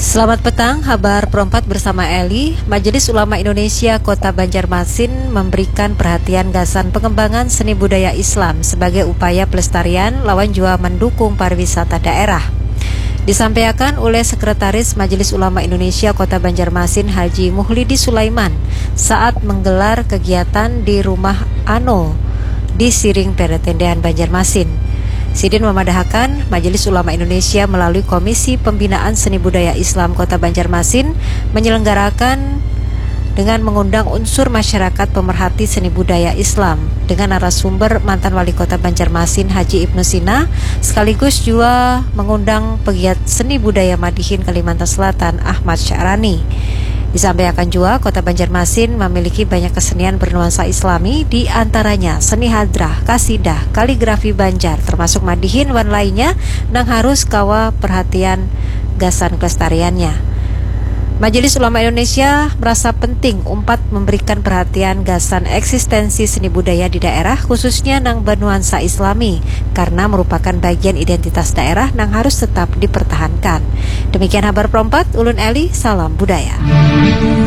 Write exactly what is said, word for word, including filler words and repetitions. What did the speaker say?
Selamat petang, kabar perempat bersama Eli. Majelis Ulama Indonesia Kota Banjarmasin memberikan perhatian gasan pengembangan seni budaya Islam sebagai upaya pelestarian lawan juga mendukung pariwisata daerah. Disampaikan oleh Sekretaris Majelis Ulama Indonesia Kota Banjarmasin Haji Muhlidi Sulaiman saat menggelar kegiatan di Rumah Ano di Siring Peretendean Banjarmasin. Sidin memadahkan Majelis Ulama Indonesia melalui Komisi Pembinaan Seni Budaya Islam Kota Banjarmasin menyelenggarakan dengan mengundang unsur masyarakat pemerhati seni budaya Islam dengan narasumber mantan Wali Kota Banjarmasin Haji Ibnu Sina, sekaligus juga mengundang pegiat seni budaya Madihin Kalimantan Selatan Ahmad Syarani. Disampaikan juga Kota Banjarmasin memiliki banyak kesenian bernuansa Islami, di antaranya seni hadrah, kasidah, kaligrafi Banjar, termasuk Madihin wan lainnya yang harus kawa perhatian gasan kelestariannya. Majelis Ulama Indonesia merasa penting umpat memberikan perhatian gasan eksistensi seni budaya di daerah, khususnya nang bernuansa Islami, karena merupakan bagian identitas daerah yang harus tetap dipertahankan. Demikian kabar perempat, Ulun Eli, salam budaya.